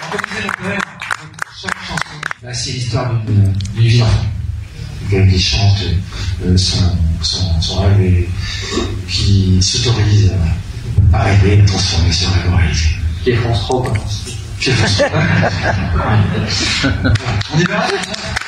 Comme disait le poème, chaque chanson, bah, c'est l'histoire d'une vie d'enfant. Qui chante son rêve et qui s'autorise à rêver, à transformer ce rêve en réalité. Qui est France 3, quoi. On y va.